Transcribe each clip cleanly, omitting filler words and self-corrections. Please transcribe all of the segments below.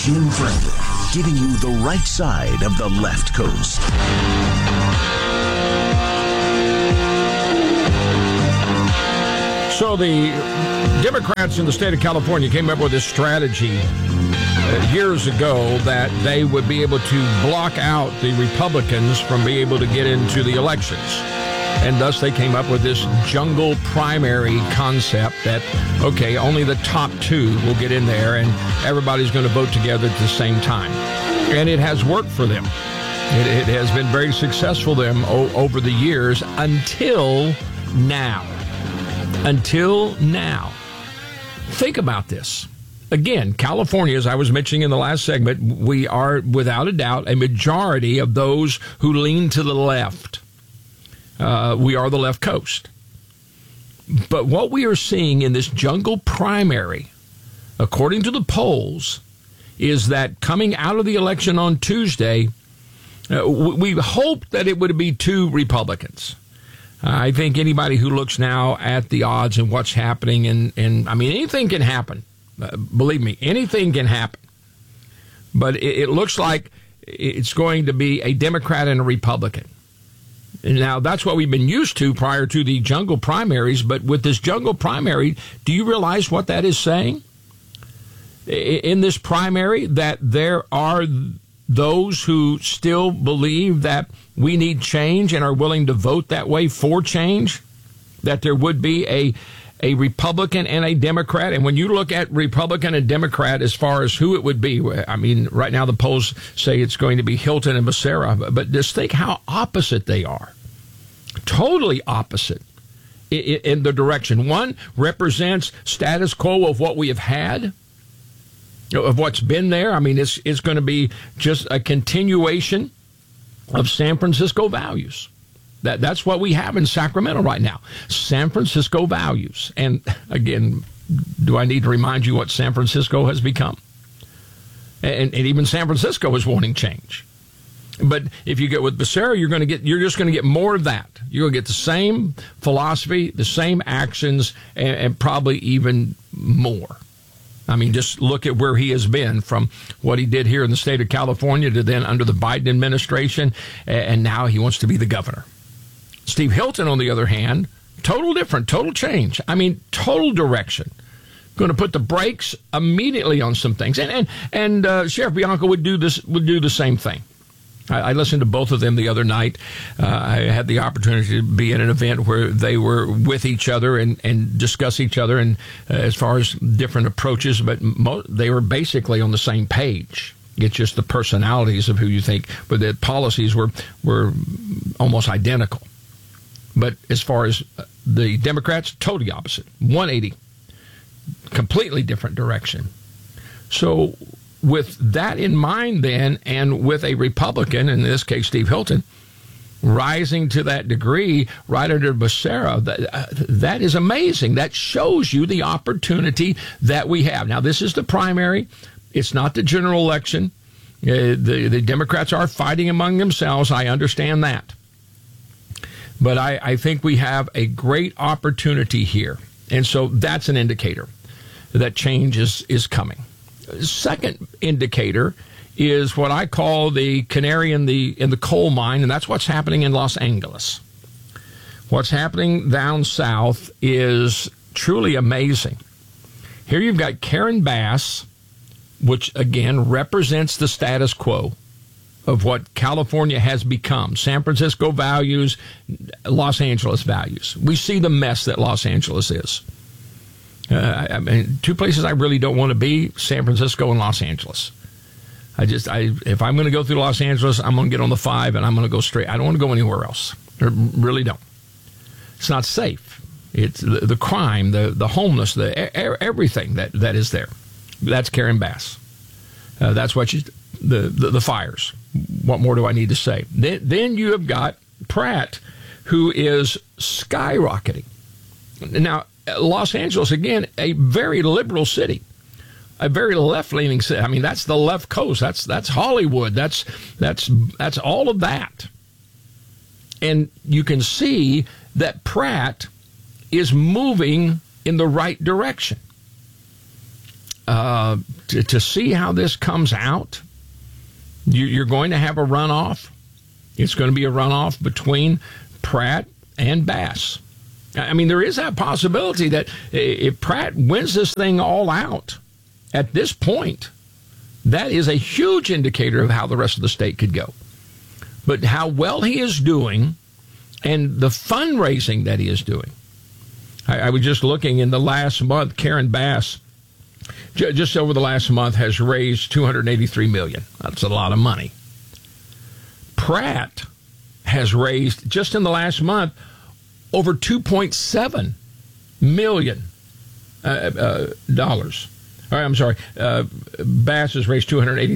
Jim Franklin, giving you the right side of the left coast. So the Democrats in the state of California came up with this strategy years ago that they would be able to block out the Republicans from being able to get into the elections. And thus they came up with this jungle primary concept that, okay, only the top two will get in there and everybody's going to vote together at the same time. And it has worked for them. It has been very successful for them over the years until now. Until now. Think about this. Again, California, as I was mentioning in the last segment, we are, without a doubt, a majority of those who lean to the left. We are the left coast. But what we are seeing in this jungle primary, according to the polls, is that coming out of the election on Tuesday, we hoped that it would be two Republicans. I think anybody who looks now at the odds and what's happening, and I mean, anything can happen. Believe me, anything can happen. But it looks like it's going to be a Democrat and a Republican. Now, that's what we've been used to prior to the jungle primaries, but with this jungle primary, do you realize what that is saying? In this primary, that there are those who still believe that we need change and are willing to vote that way for change, that there would be a Republican and a Democrat. And when you look at Republican and Democrat as far as who it would be, I mean, right now the polls say it's going to be Hilton and Becerra, but just think how opposite they are. Totally opposite in the direction. One represents status quo of what we have had, of what's been there. I mean, it's going to be just a continuation of San Francisco values. That's what we have in Sacramento right now. San Francisco values. And again, do I need to remind you what San Francisco has become? And even San Francisco is wanting change. But if you get with Becerra, you're just going to get more of that. You're going to get the same philosophy, the same actions, and probably even more. I mean, just look at where he has been from what he did here in the state of California to then under the Biden administration, and now he wants to be the governor. Steve Hilton, on the other hand, total different, total change. I mean, total direction. Going to put the brakes immediately on some things. And Sheriff Bianco would do the same thing. I listened to both of them the other night. I had the opportunity to be at an event where they were with each other and discuss each other and as far as different approaches, but they were basically on the same page. It's just the personalities of who you think, but the policies were almost identical. But as far as the Democrats, totally opposite. 180. Completely different direction. So with that in mind then, and with a Republican, in this case Steve Hilton, rising to that degree right under Becerra, that is amazing. That shows you the opportunity that we have. Now, this is the primary. It's not the general election. The Democrats are fighting among themselves. I understand that. But I think we have a great opportunity here. And so that's an indicator that change is coming. Second indicator is what I call the canary in the coal mine, and that's what's happening in Los Angeles. What's happening down south is truly amazing. Here you've got Karen Bass, which again represents the status quo of what California has become. San Francisco values, Los Angeles values. We see the mess that Los Angeles is. I mean, two places I really don't want to be, San Francisco and Los Angeles. If I'm going to go through Los Angeles, I'm going to get on the 5 and I'm going to go straight. I don't want to go anywhere else. I really don't. It's not safe. It's the crime, the homeless, everything that is there. That's Karen Bass. That's what the fires. What more do I need to say? Then you have got Pratt, who is skyrocketing. Now, Los Angeles, again, a very liberal city, a very left-leaning city. I mean, that's the left coast. That's Hollywood. That's all of that. And you can see that Pratt is moving in the right direction. to see how this comes out, you're going to have a runoff. It's going to be a runoff between Pratt and Bass. I mean, there is that possibility that if Pratt wins this thing all out at this point, that is a huge indicator of how the rest of the state could go. But how well he is doing and the fundraising that he is doing. I was just looking in the last month, Karen Bass, just over the last month, has raised $283 million. That's a lot of money. Pratt has raised, just in the last month, over $2.7 million dollars. I'm sorry. Bass has raised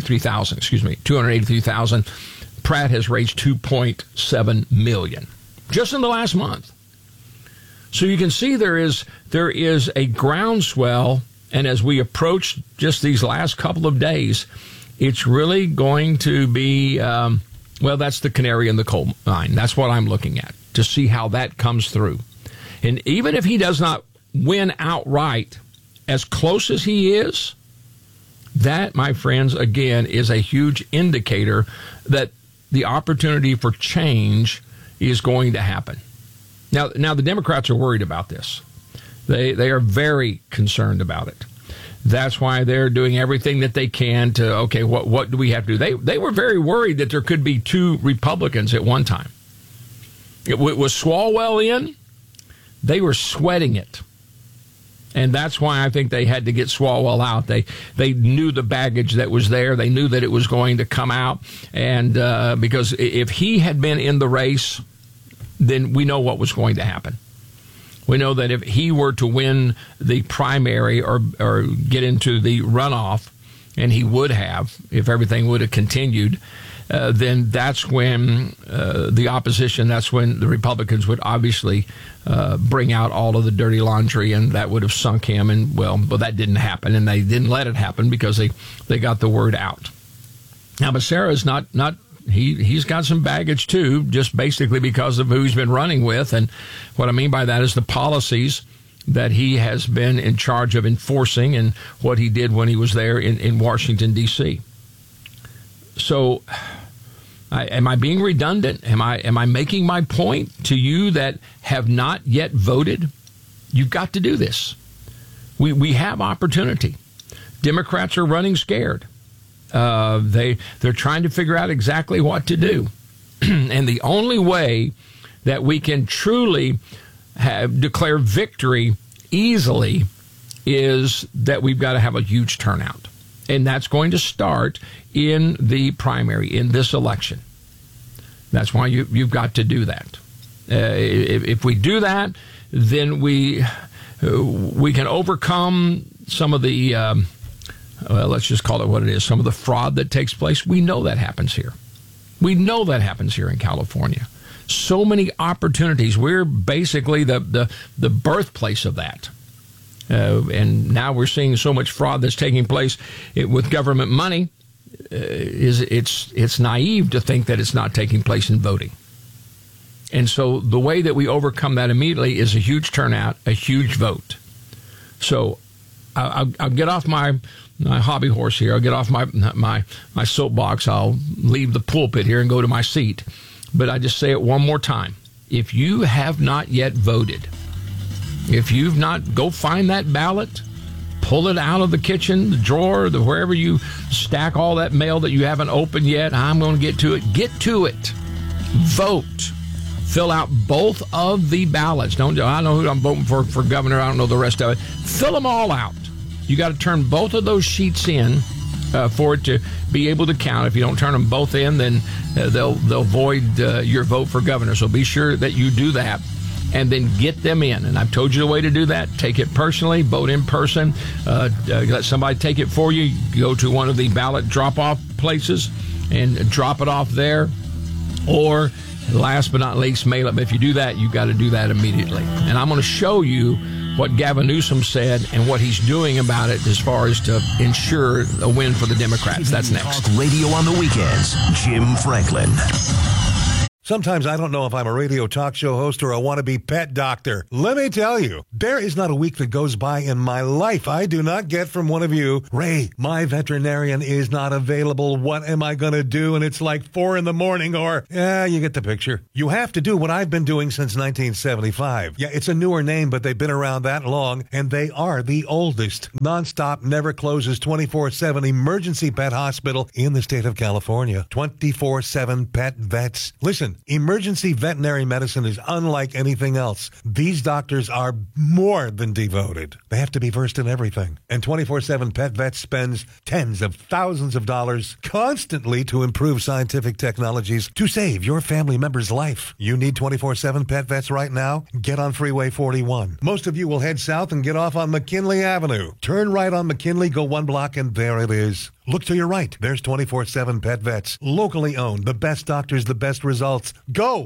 $283,000. Pratt has raised $2.7 million just in the last month. So you can see there is a groundswell, and as we approach just these last couple of days, it's really going to be, that's the canary in the coal mine. That's what I'm looking at, to see how that comes through. And even if he does not win outright, as close as he is, that, my friends, again, is a huge indicator that the opportunity for change is going to happen. Now the Democrats are worried about this. They are very concerned about it. That's why they're doing everything that they can to, okay, what do we have to do? They were very worried that there could be two Republicans at one time. Was Swalwell in? They were sweating it. And that's why I think they had to get Swalwell out. They knew the baggage that was there. They knew that it was going to come out. And because if he had been in the race, then we know what was going to happen. We know that if he were to win the primary or get into the runoff, and he would have, if everything would have continued, then that's when the opposition, that's when the Republicans would obviously bring out all of the dirty laundry, and that would have sunk him. And, well, that didn't happen, and they didn't let it happen because they got the word out. Now, Becerra is not he's got some baggage, too, just basically because of who he's been running with. And what I mean by that is the policies that he has been in charge of enforcing and what he did when he was there in Washington, D.C. So am I being redundant? Am I making my point to you that have not yet voted? You've got to do this. We have opportunity. Democrats are running scared. They're trying to figure out exactly what to do. And the only way that we can truly declare victory easily is that we've got to have a huge turnout. And that's going to start in the primary, in this election. That's why you've got to do that. If we do that, then we can overcome some of the, let's just call it what it is, some of the fraud that takes place. We know that happens here. We know that happens here in California. So many opportunities. We're basically the birthplace of that. And now we're seeing so much fraud that's taking place with government money. It's naive to think that it's not taking place in voting. And so the way that we overcome that immediately is a huge turnout, a huge vote. So I'll get off my hobby horse here. I'll get off my soapbox. I'll leave the pulpit here and go to my seat. But I just say it one more time. If you have not yet voted, if you've not, go find that ballot, pull it out of the kitchen, the drawer, wherever you stack all that mail that you haven't opened yet. I'm going to get to it. Get to it. Vote. Fill out both of the ballots. I know who I'm voting for governor. I don't know the rest of it. Fill them all out. You got to turn both of those sheets in for it to be able to count. If you don't turn them both in, then they'll void your vote for governor. So be sure that you do that and then get them in. And I've told you the way to do that. Take it personally, vote in person, let somebody take it for you. Go to one of the ballot drop-off places and drop it off there. Or last but not least, mail it. But if you do that, you've got to do that immediately. And I'm going to show you what Gavin Newsom said and what he's doing about it as far as to ensure a win for the Democrats. That's next. Talk radio on the weekends, Jim Franklin. Sometimes I don't know if I'm a radio talk show host or a wannabe pet doctor. Let me tell you, there is not a week that goes by in my life I do not get from one of you, Ray, my veterinarian is not available. What am I going to do? And it's like 4 a.m. or, you get the picture. You have to do what I've been doing since 1975. Yeah, it's a newer name, but they've been around that long, and they are the oldest nonstop, never closes 24/7 emergency pet hospital in the state of California. 24/7 pet vets. Listen, emergency veterinary medicine is unlike anything else. These doctors are more than devoted. They have to be versed in everything. And 24/7 Pet Vets spends tens of thousands of dollars constantly to improve scientific technologies to save your family member's life. You need 24/7 Pet Vets right now? Get on Freeway 41. Most of you will head south and get off on McKinley Avenue. Turn right on McKinley, go 1 block, and there it is. Look to your right. There's 24/7 Pet Vets. Locally owned. The best doctors, the best results. Go!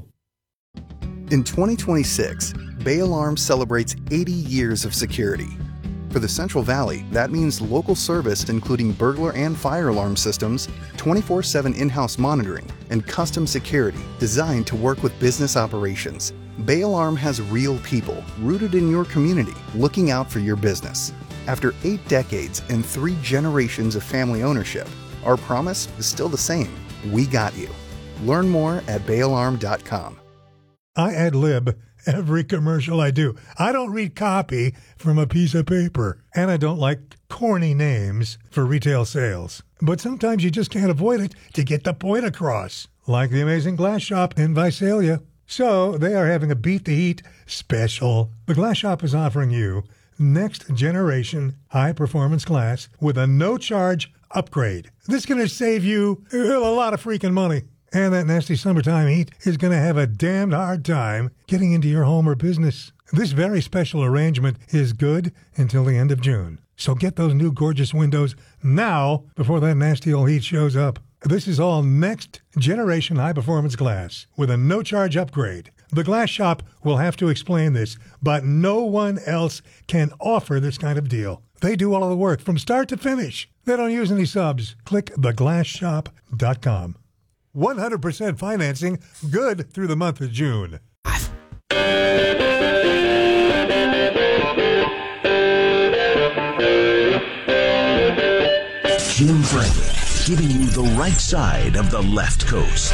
In 2026, Bay Alarm celebrates 80 years of security. For the Central Valley, that means local service including burglar and fire alarm systems, 24/7 in-house monitoring, and custom security designed to work with business operations. Bay Alarm has real people rooted in your community looking out for your business. After 8 decades and 3 generations of family ownership, our promise is still the same. We got you. Learn more at bayalarm.com. I ad-lib every commercial I do. I don't read copy from a piece of paper. And I don't like corny names for retail sales. But sometimes you just can't avoid it to get the point across. Like the Amazing Glass Shop in Visalia. So they are having a Beat the Heat special. The Glass Shop is offering you next generation high-performance glass with a no-charge upgrade. This is going to save you a lot of freaking money. And that nasty summertime heat is going to have a damned hard time getting into your home or business. This very special arrangement is good until the end of June. So get those new gorgeous windows now before that nasty old heat shows up. This is all next generation high-performance glass with a no-charge upgrade. The Glass Shop will have to explain this, but no one else can offer this kind of deal. They do all of the work from start to finish. They don't use any subs. Click theglassshop.com. 100% financing, good through the month of June. Jim Franklin, giving you the right side of the left coast.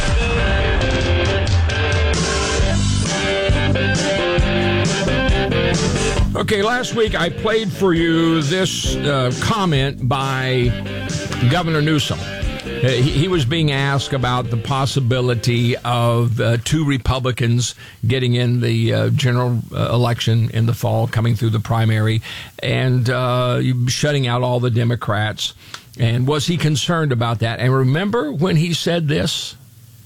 Okay, last week I played for you this comment by Governor Newsom. He was being asked about the possibility of 2 Republicans getting in the general election in the fall, coming through the primary, and shutting out all the Democrats. And was he concerned about that? And remember when he said this?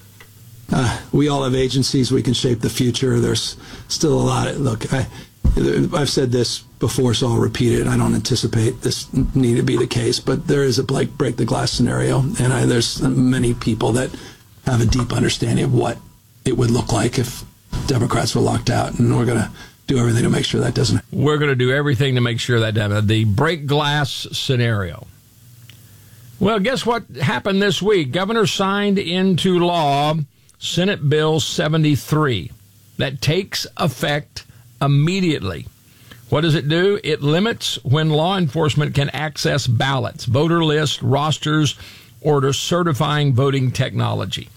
We all have agencies. We can shape the future. There's still a lot. Look, I've said this before, so I'll repeat it. I don't anticipate this need to be the case, but there is a break the glass scenario, and there's many people that have a deep understanding of what it would look like if Democrats were locked out, and we're going to do everything to make sure that doesn't. We're going to do everything to make sure that doesn't. The break glass scenario. Well, guess what happened this week? Governor signed into law Senate Bill 73 that takes effect immediately. What does it do? It limits when law enforcement can access ballots, voter lists, rosters, or to certifying voting technology.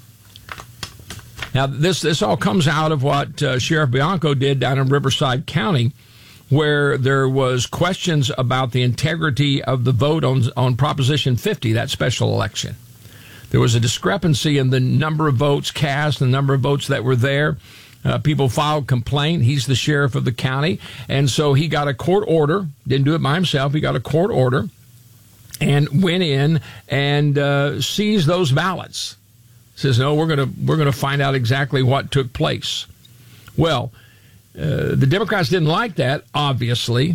Now, this all comes out of what Sheriff Bianco did down in Riverside County, where there was questions about the integrity of the vote on Proposition 50, that special election. There was a discrepancy in the number of votes cast, the number of votes that were there. People filed complaint. He's the sheriff of the county. And so he got a court order, didn't do it by himself. He got a court order and went in and seized those ballots. Says, no, we're going to find out exactly what took place. Well, the Democrats didn't like that, obviously.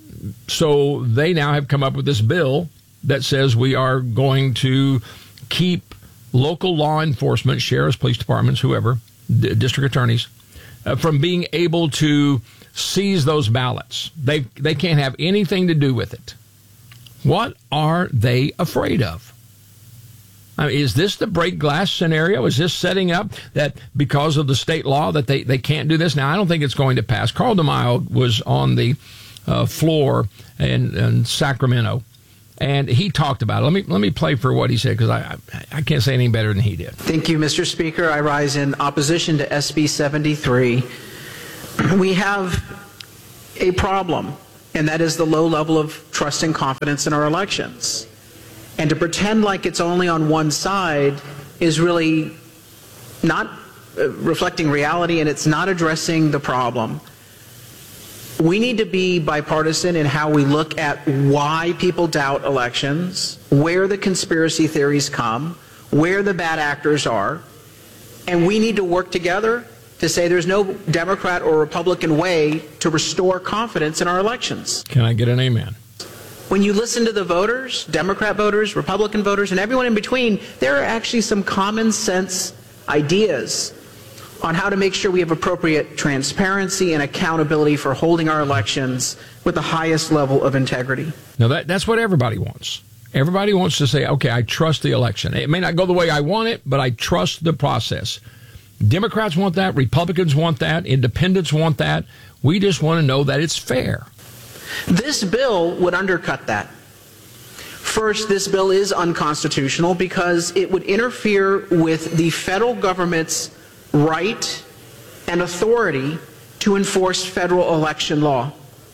So they now have come up with this bill that says we are going to keep local law enforcement, sheriffs, police departments, whoever, district attorneys, from being able to seize those ballots. They can't have anything to do with it. What are they afraid of? I mean, is this the break glass scenario? Is this setting up that because of the state law that they can't do this? Now, I don't think it's going to pass. Carl DeMaio was on the floor in Sacramento, and he talked about it. Let me play for what he said, because I can't say anything better than he did. Thank you, Mr. Speaker. I rise in opposition to SB 73. We have a problem, and that is the low level of trust and confidence in our elections. And to pretend like it's only on one side is really not reflecting reality, and it's not addressing the problem. We need to be bipartisan in how we look at why people doubt elections, where the conspiracy theories come, where the bad actors are, and we need to work together to say there's no Democrat or Republican way to restore confidence in our elections. Can I get an amen? When you listen to the voters, Democrat voters, Republican voters, and everyone in between, there are actually some common sense ideas on how to make sure we have appropriate transparency and accountability for holding our elections with the highest level of integrity. Now, that's what everybody wants. Everybody wants to say, okay, I trust the election. It may not go the way I want it, but I trust the process. Democrats want that. Republicans want that. Independents want that. We just want to know that it's fair. This bill would undercut that. First, this bill is unconstitutional because it would interfere with the federal government's right and authority to enforce federal election law.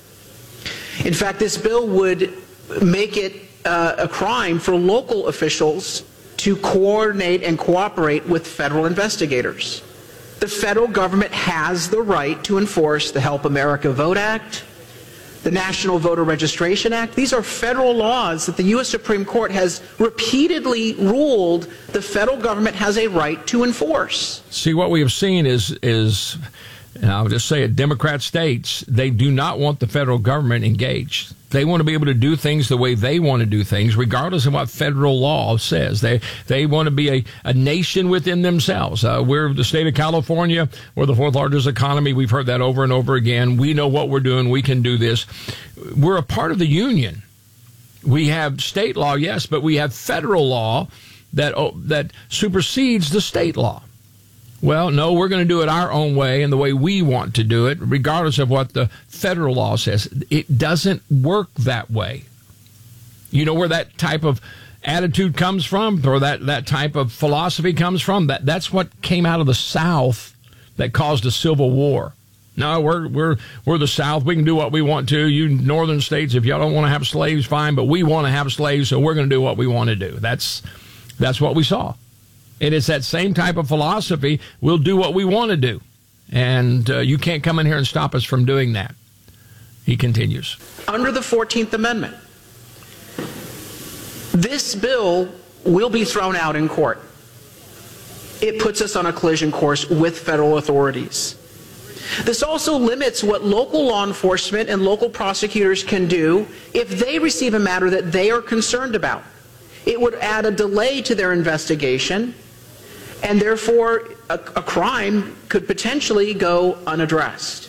In fact, this bill would make it a crime for local officials to coordinate and cooperate with federal investigators. The federal government has the right to enforce the Help America Vote Act, the National Voter Registration Act. These are federal laws that the U.S. Supreme Court has repeatedly ruled the federal government has a right to enforce. See, what we have seen is, and I'll just say it, Democrat states, they do not want the federal government engaged. They want to be able to do things the way they want to do things, regardless of what federal law says. They want to be a nation within themselves. We're the state of California. We're the fourth largest economy. We've heard that over and over again. We know what we're doing. We can do this. We're a part of the union. We have state law, yes, but we have federal law that supersedes the state law. Well, no, we're going to do it our own way and the way we want to do it, regardless of what the federal law says. It doesn't work that way. You know where that type of attitude comes from, or that type of philosophy comes from? That's what came out of the South that caused a civil war. No, we're the South. We can do what we want to. You northern states, if y'all don't want to have slaves, fine, but we want to have slaves, so we're going to do what we want to do. That's what we saw. And it's that same type of philosophy. We'll do what we want to do. And you can't come in here and stop us from doing that. He continues. Under the 14th Amendment, this bill will be thrown out in court. It puts us on a collision course with federal authorities. This also limits what local law enforcement and local prosecutors can do if they receive a matter that they are concerned about. It would add a delay to their investigation, and therefore a crime could potentially go unaddressed.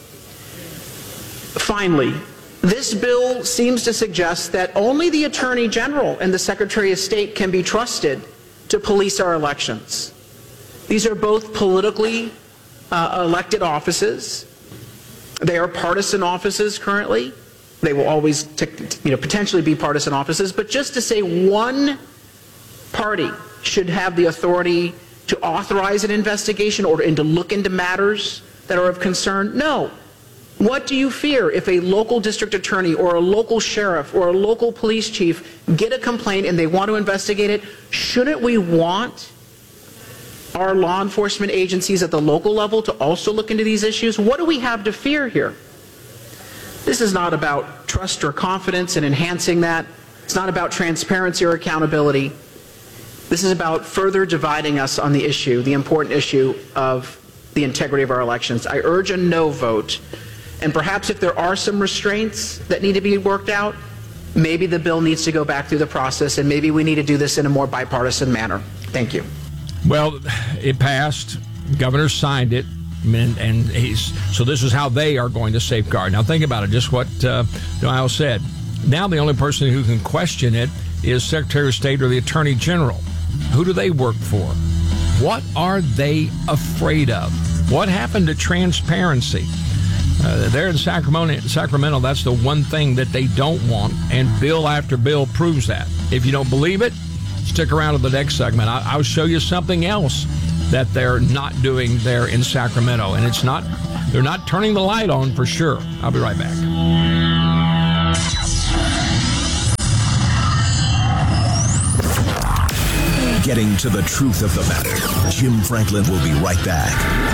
Finally, this bill seems to suggest that only the Attorney General and the Secretary of State can be trusted to police our elections. These are both politically elected offices. They are partisan offices currently. They will always potentially be partisan offices, but just to say one party should have the authority to authorize an investigation or to look into matters that are of concern, no. What do you fear if a local district attorney or a local sheriff or a local police chief get a complaint and they want to investigate it? Shouldn't we want our law enforcement agencies at the local level to also look into these issues? What do we have to fear here? This is not about trust or confidence and enhancing that. It's not about transparency or accountability. This is about further dividing us on the issue, the important issue of the integrity of our elections. I urge a no vote. And perhaps if there are some restraints that need to be worked out, maybe the bill needs to go back through the process, and maybe we need to do this in a more bipartisan manner. Thank you. Well, it passed. The governor signed it. So this is how they are going to safeguard. Now think about it, just what DeMaio said. Now the only person who can question it is Secretary of State or the Attorney General. Who do they work for? What are they afraid of? What happened to transparency? There in Sacramento, that's the one thing that they don't want, and bill after bill proves that. If you don't believe it, stick around to the next segment. I'll show you something else that they're not doing there in Sacramento, and they're not turning the light on for sure. I'll be right back. Getting to the truth of the matter. Jim Franklin will be right back.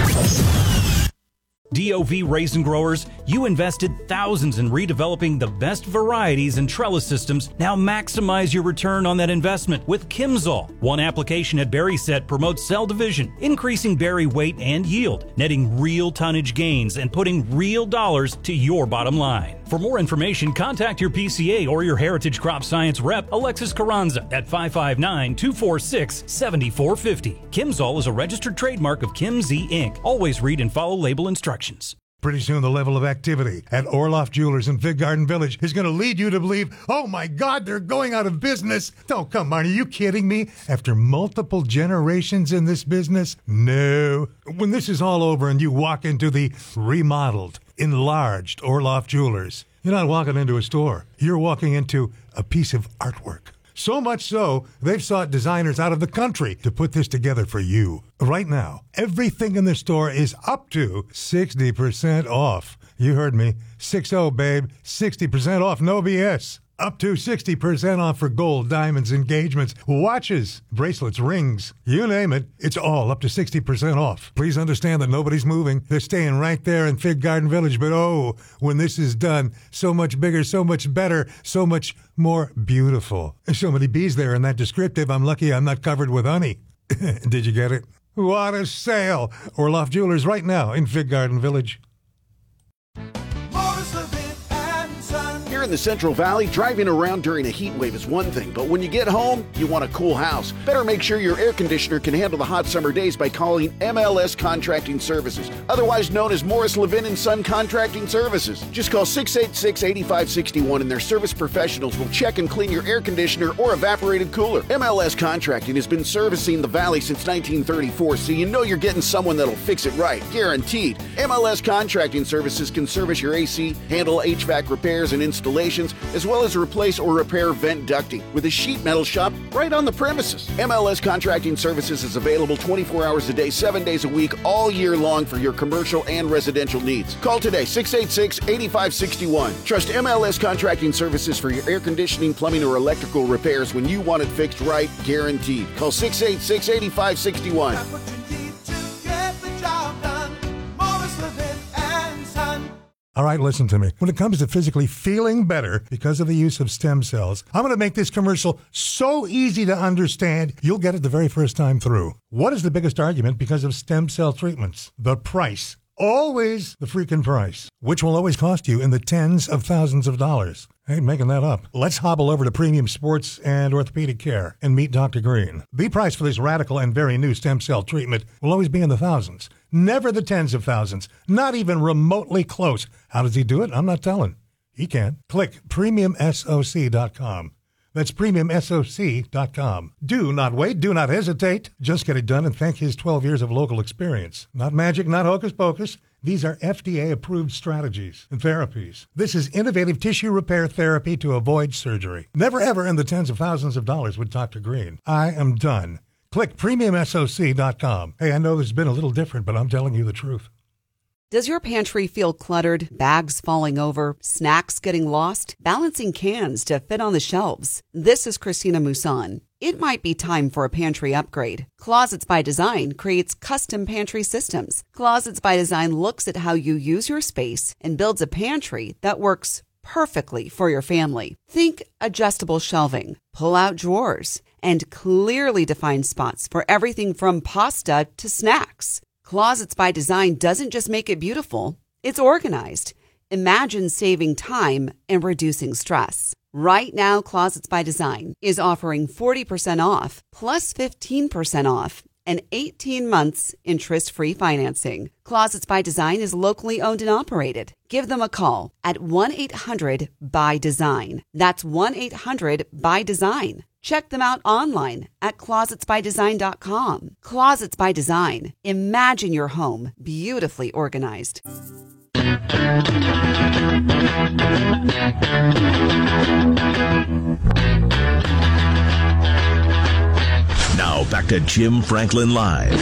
DOV Raisin Growers, you invested thousands in redeveloping the best varieties and trellis systems. Now maximize your return on that investment with Kimzol. One application at berry set promotes cell division, increasing berry weight and yield, netting real tonnage gains, and putting real dollars to your bottom line. For more information, contact your PCA or your Heritage Crop Science rep, Alexis Carranza, at 559-246-7450. Kimzol is a registered trademark of KimZ Inc. Always read and follow label instructions. Pretty soon the level of activity at Orloff Jewelers in Fig Garden Village is going to lead you to believe, oh my God, they're going out of business. Don't come on, are you kidding me? After multiple generations in this business? No. When this is all over and you walk into the remodeled, enlarged Orloff Jewelers, you're not walking into a store. You're walking into a piece of artwork. So much so, they've sought designers out of the country to put this together for you. Right now, everything in the store is up to 60% off. You heard me. 6-0, babe. 60% off, no BS. Up to 60% off for gold, diamonds, engagements, watches, bracelets, rings. You name it, it's all up to 60% off. Please understand that nobody's moving. They're staying right there in Fig Garden Village. But oh, when this is done, so much bigger, so much better, so much more beautiful. There's so many bees there in that descriptive, I'm lucky I'm not covered with honey. Did you get it? What a sale! Orloff Jewelers right now in Fig Garden Village. Here in the Central Valley, driving around during a heat wave is one thing, but when you get home, you want a cool house. Better make sure your air conditioner can handle the hot summer days by calling MLS Contracting Services, otherwise known as Morris Levin & Son Contracting Services. Just call 686-8561 and their service professionals will check and clean your air conditioner or evaporated cooler. MLS Contracting has been servicing the Valley since 1934, so you know you're getting someone that'll fix it right, guaranteed. MLS Contracting Services can service your AC, handle HVAC repairs and installations, as well as replace or repair vent ducting with a sheet metal shop right on the premises. MLS Contracting Services is available 24 hours a day, 7 days a week, all year long for your commercial and residential needs. Call today, 686-8561. Trust MLS Contracting Services for your air conditioning, plumbing, or electrical repairs when you want it fixed right, guaranteed. Call 686-8561. All right, listen to me. When it comes to physically feeling better because of the use of stem cells, I'm going to make this commercial so easy to understand, you'll get it the very first time through. What is the biggest argument because of stem cell treatments? The price. Always the freaking price, which will always cost you in the tens of thousands of dollars. I ain't making that up. Let's hobble over to Premium Sports and Orthopedic Care and meet Dr. Green. The price for this radical and very new stem cell treatment will always be in the thousands. Never the tens of thousands. Not even remotely close. How does he do it? I'm not telling. He can. Click PremiumSoc.com. That's PremiumSoc.com. Do not wait. Do not hesitate. Just get it done and thank his 12 years of local experience. Not magic, not hocus pocus. These are FDA-approved strategies and therapies. This is innovative tissue repair therapy to avoid surgery. Never ever in the tens of thousands of dollars with Dr. Green. I am done. Click PremiumSoc.com. Hey, I know this has been a little different, but I'm telling you the truth. Does your pantry feel cluttered, bags falling over, snacks getting lost, balancing cans to fit on the shelves? This is Christina Mousson. It might be time for a pantry upgrade. Closets by Design creates custom pantry systems. Closets by Design looks at how you use your space and builds a pantry that works perfectly for your family. Think adjustable shelving, pull-out drawers, and clearly defined spots for everything from pasta to snacks. Closets by Design doesn't just make it beautiful, it's organized. Imagine saving time and reducing stress. Right now, Closets by Design is offering 40% off plus 15% off and 18 months interest-free financing. Closets by Design is locally owned and operated. Give them a call at 1-800-BY-DESIGN. That's 1-800-BY-DESIGN. Check them out online at closetsbydesign.com. Closets by Design. Imagine your home beautifully organized. Now back to Jim Franklin Live.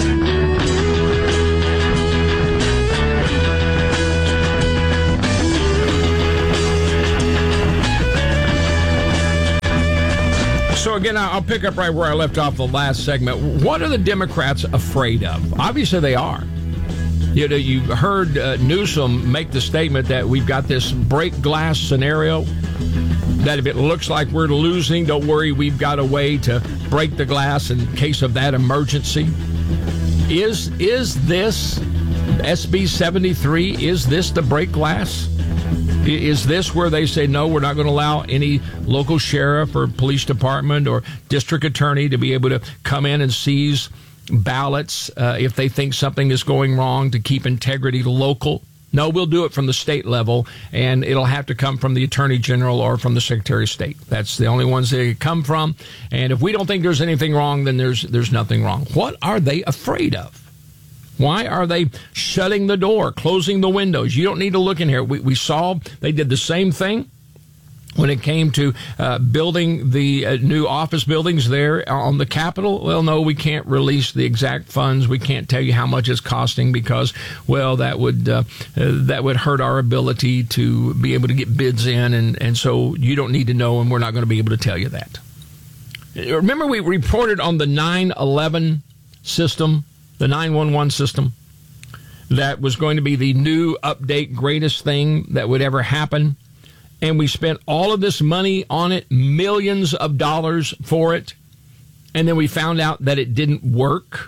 So again, I'll pick up right where I left off the last segment. What are the Democrats afraid of? Obviously, they are. You know, you heard Newsom make the statement that we've got this break glass scenario, that if it looks like we're losing, don't worry, we've got a way to break the glass in case of that emergency. Is this SB 73, is this the break glass? Is this where they say, no, we're not going to allow any local sheriff or police department or district attorney to be able to come in and seize ballots if they think something is going wrong, to keep integrity local? No, we'll do it from the state level, and it'll have to come from the Attorney General or from the Secretary of State. That's the only ones they come from. And if we don't think there's anything wrong, then there's nothing wrong. What are they afraid of? Why are they shutting the door, closing the windows? You don't need to look in here. We saw they did the same thing when it came to building the new office buildings there on the Capitol. Well, no, we can't release the exact funds. We can't tell you how much it's costing because, well, that would hurt our ability to be able to get bids in, and so you don't need to know, and we're not going to be able to tell you that. Remember, we reported on the 9/11 system, the 911 system, that was going to be the new update, greatest thing that would ever happen. And we spent all of this money on it, millions of dollars for it. And then we found out that it didn't work.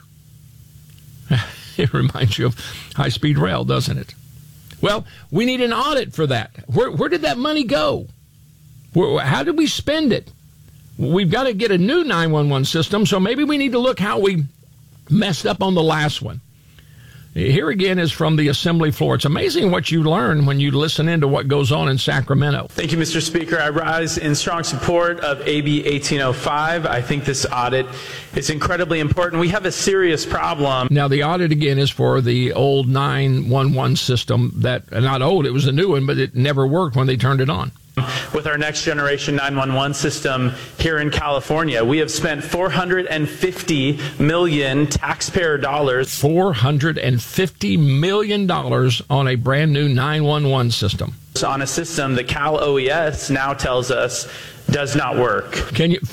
It reminds you of high-speed rail, doesn't it? Well, we need an audit for that. Where did that money go? How did we spend it? We've got to get a new 911 system, so maybe we need to look how we messed up on the last one. Here again is from the Assembly floor. It's amazing what you learn when you listen into what goes on in Sacramento. Thank you, Mr. Speaker. I rise in strong support of AB 1805. I think this audit is incredibly important. We have a serious problem. Now, the audit again is for the old 911 system that, not old, it was a new one, but it never worked when they turned it on. With our next generation 911 system here in California, we have spent $450 million taxpayer dollars. $450 million on a brand new 911 system. On a system that Cal OES now tells us does not work. Can you?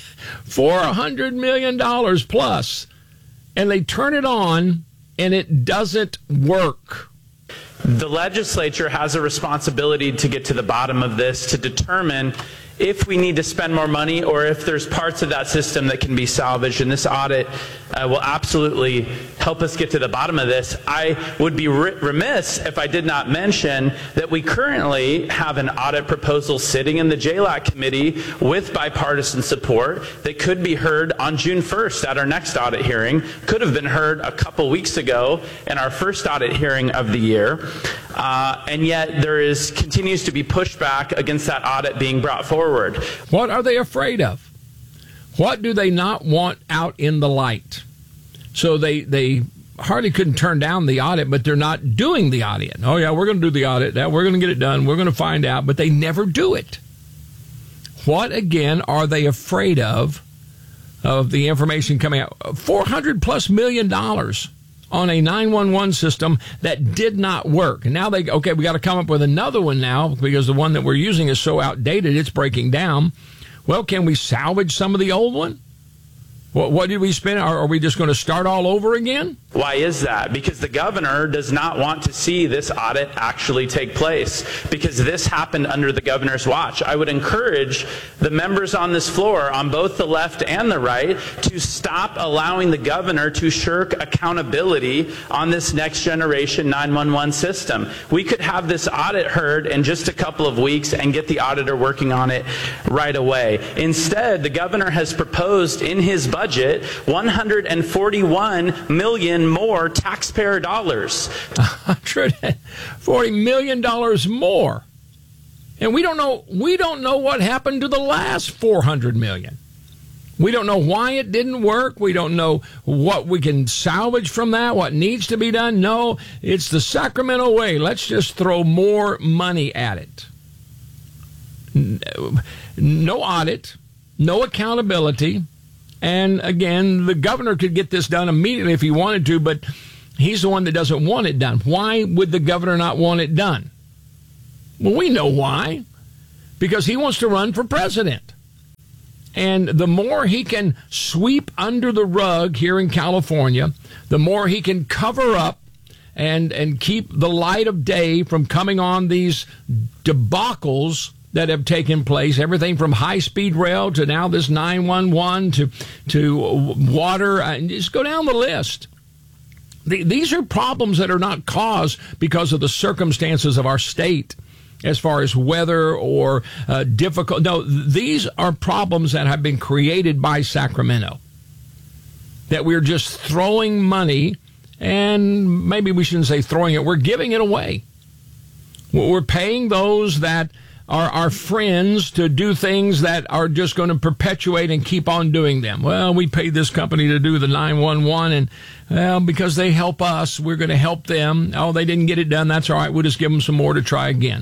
$400 million plus, and they turn it on and it doesn't work. The legislature has a responsibility to get to the bottom of this, to determine if we need to spend more money or if there's parts of that system that can be salvaged. And this audit will absolutely help us get to the bottom of this. I would be remiss if I did not mention that we currently have an audit proposal sitting in the JLAC committee with bipartisan support that could be heard on June 1st at our next audit hearing. Could have been heard a couple weeks ago in our first audit hearing of the year. And yet there continues to be pushback against that audit being brought forward. What are they afraid of? What do they not want out in the light? So they hardly couldn't turn down the audit, but they're not doing the audit. Oh, yeah, we're going to do the audit. We're going to get it done. We're going to find out, but they never do it. What, again, are they afraid of the information coming out? $400+ million on a 911 system that did not work. And now we got to come up with another one now because the one that we're using is so outdated, it's breaking down. Well, can we salvage some of the old one? What did we spend? Are we just going to start all over again? Why is that? Because the governor does not want to see this audit actually take place, because this happened under the governor's watch. I would encourage the members on this floor, on both the left and the right, to stop allowing the governor to shirk accountability on this next generation 911 system. We could have this audit heard in just a couple of weeks and get the auditor working on it right away. Instead, the governor has proposed in his budget $141 million more taxpayer dollars. $140 million more. And we don't know what happened to the last $400 million. We don't know why it didn't work. We don't know what we can salvage from that, what needs to be done. No, it's the Sacramento way. Let's just throw more money at it. No audit, no accountability. And again, the governor could get this done immediately if he wanted to, but he's the one that doesn't want it done. Why would the governor not want it done? Well, we know why. Because he wants to run for president. And the more he can sweep under the rug here in California, the more he can cover up and keep the light of day from coming on these debacles that have taken place, everything from high-speed rail to now this 911 to water, and just go down the list. These are problems that are not caused because of the circumstances of our state as far as weather or difficult. No, these are problems that have been created by Sacramento, that we're just throwing money, and maybe we shouldn't say throwing it, we're giving it away. We're paying those that are our friends to do things that are just going to perpetuate and keep on doing them. Well, we paid this company to do the 911, and well, because they help us, we're going to help them. Oh, they didn't get it done. That's all right. We'll just give them some more to try again.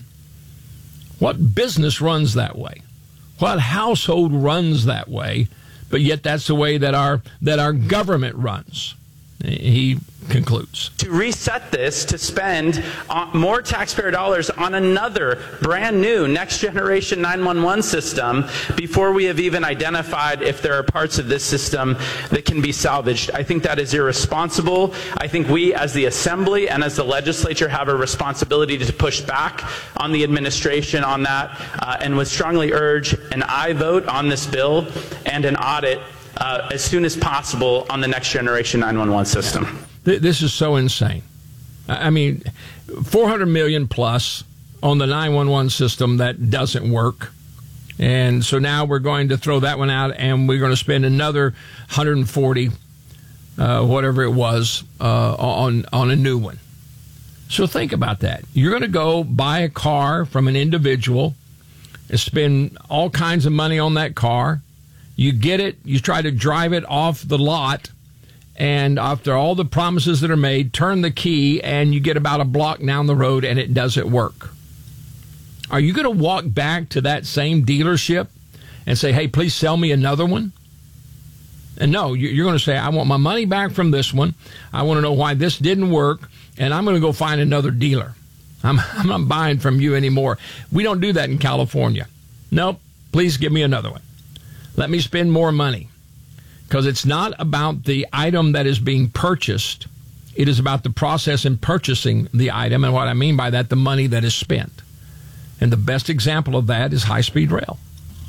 What business runs that way? What household runs that way? But yet that's the way that our government runs. He concludes. To reset this, to spend more taxpayer dollars on another brand new next generation 911 system before we have even identified if there are parts of this system that can be salvaged. I think that is irresponsible. I think we as the Assembly and as the legislature have a responsibility to push back on the administration on that, and would strongly urge an aye vote on this bill and an audit as soon as possible on the next generation 911 system. This is so insane. I mean, $400 million plus on the 911 system that doesn't work. And so now we're going to throw that one out, and we're going to spend another 140, whatever it was, on a new one. So think about that. You're going to go buy a car from an individual and spend all kinds of money on that car. You get it, you try to drive it off the lot, and after all the promises that are made, turn the key, and you get about a block down the road, and it doesn't work. Are you going to walk back to that same dealership and say, hey, please sell me another one? And no, you're going to say, I want my money back from this one. I want to know why this didn't work, and I'm going to go find another dealer. I'm not buying from you anymore. We don't do that in California. Nope, please give me another one. Let me spend more money, because it's not about the item that is being purchased. It is about the process in purchasing the item, and what I mean by that, the money that is spent. And the best example of that is high-speed rail.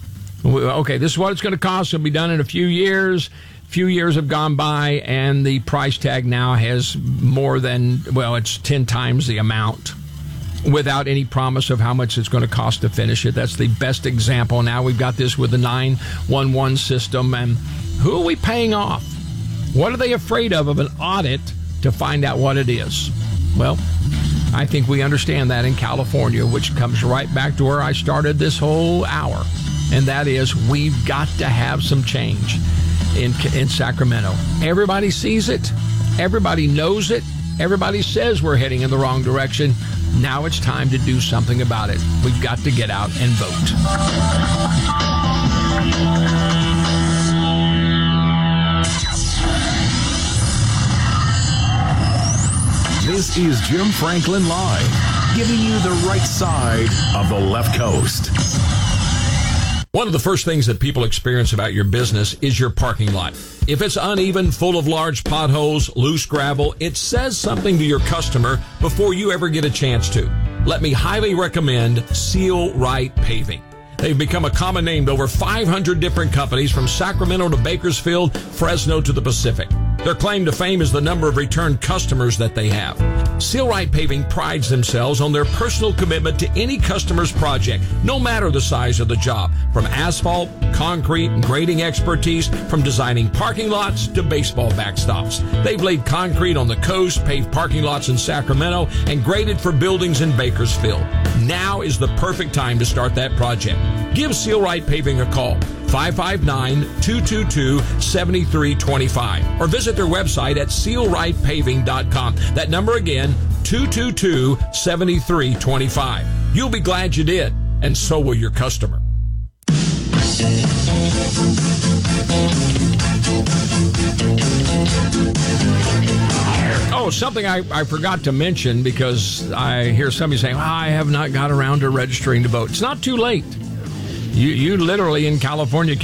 Okay, this is what it's going to cost. It'll be done in a few years. Few years have gone by, and the price tag now has more than, well, it's 10 times the amount, without any promise of how much it's going to cost to finish it. That's the best example. Now we've got this with the 911 system, and who are we paying off? What are they afraid of an audit to find out what it is? Well, I think we understand that in California, which comes right back to where I started this whole hour, and that is we've got to have some change in Sacramento. Everybody sees it. Everybody knows it. Everybody says we're heading in the wrong direction. Now it's time to do something about it. We've got to get out and vote. This is Jim Franklin Live, giving you the right side of the left coast. One of the first things that people experience about your business is your parking lot. If it's uneven, full of large potholes, loose gravel, it says something to your customer before you ever get a chance to. Let me highly recommend Seal Right Paving. They've become a common name to over 500 different companies, from Sacramento to Bakersfield, Fresno to the Pacific. Their claim to fame is the number of return customers that they have. Seal Right Paving prides themselves on their personal commitment to any customer's project, no matter the size of the job. From asphalt, concrete, and grading expertise, from designing parking lots to baseball backstops. They've laid concrete on the coast, paved parking lots in Sacramento, and graded for buildings in Bakersfield. Now is the perfect time to start that project. Give Seal Right Paving a call. 559-222-7325. Or visit their website at sealrightpaving.com. That number again, 222-7325. You'll be glad you did, and so will your customer. Oh, something I forgot to mention, because I hear somebody saying, I have not got around to registering to vote. It's not too late. You literally in California